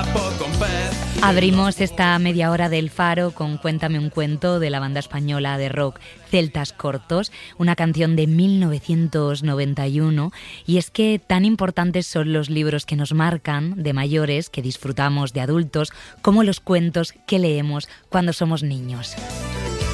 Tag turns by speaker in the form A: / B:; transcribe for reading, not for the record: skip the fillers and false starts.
A: poco un pez.
B: Abrimos esta media hora del Faro con Cuéntame un cuento de la banda española de rock Celtas Cortos, una canción de 1991, y es que tan importantes son los libros que nos marcan de mayores, que disfrutamos de adultos, como los cuentos que leemos cuando somos niños.